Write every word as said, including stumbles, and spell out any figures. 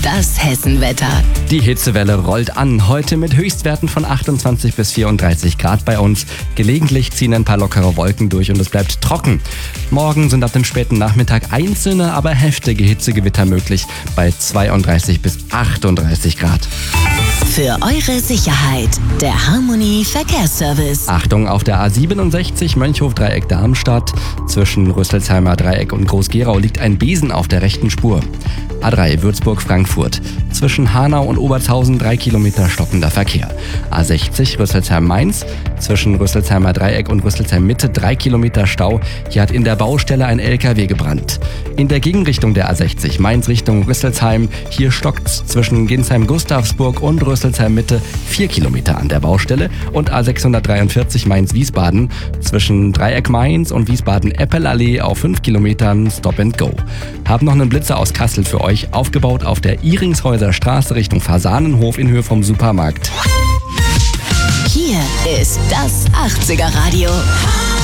Das Hessenwetter. Die Hitzewelle rollt an. Heute mit Höchstwerten von achtundzwanzig bis vierunddreißig Grad bei uns. Gelegentlich ziehen ein paar lockere Wolken durch und es bleibt trocken. Morgen sind ab dem späten Nachmittag einzelne, aber heftige Hitzegewitter möglich bei zweiunddreißig bis achtunddreißig Grad. Für eure Sicherheit, der Harmony Verkehrsservice. Achtung, auf der A siebenundsechzig Mönchhof-Dreieck Darmstadt. Zwischen Rüsselsheimer Dreieck und Groß-Gerau liegt ein Besen auf der rechten Spur. A drei Würzburg-Frankfurt. Zwischen Hanau und Obertshausen drei Kilometer stockender Verkehr. A sechzig Rüsselsheim-Mainz. Zwischen Rüsselsheimer Dreieck und Rüsselsheim-Mitte drei Kilometer Stau. Hier hat in der Baustelle ein L K W gebrannt. In der Gegenrichtung der A sechzig Mainz Richtung Rüsselsheim. Hier stockt's zwischen Ginsheim-Gustavsburg und Rüsselsheim-Mitte vier Kilometer an der Baustelle. Und A sechshundertdreiundvierzig Mainz-Wiesbaden. Zwischen Dreieck Mainz und Wiesbaden-Eppelallee auf fünf Kilometern Stop and Go. Hab noch einen Blitzer aus Kassel für euch, aufgebaut auf der Iringshäuser Straße Richtung Fasanenhof in Höhe vom Supermarkt. Hier ist das achtziger Radio.